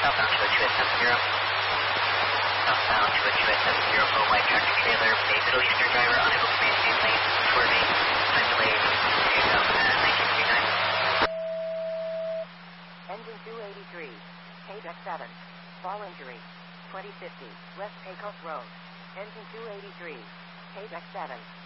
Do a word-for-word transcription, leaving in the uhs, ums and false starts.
southbound to a two eight seven zero. Southbound to a two eight seven zero for white tractor trailer, a Middle Eastern driver unable to maintain lane, swerving, time delayed, two thousand nineteen thirty-nine. Engine two eighty-three, Paydeck seven, fall injury, twenty fifty, West Pecos Road. Engine two eighty-three, Paydeck seven.